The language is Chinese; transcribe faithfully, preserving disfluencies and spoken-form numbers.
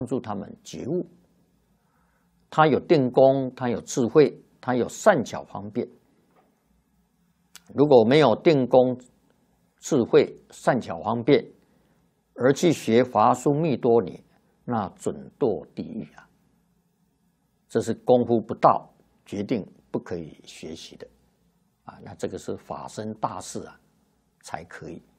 帮助他们觉悟。他有定功，他有智慧，他有善巧方便。如果没有定功、智慧、善巧方便，而去学华书密多尼，那准堕地狱啊！这是功夫不到，决定不可以学习的啊！那这个是法身大事啊，才可以。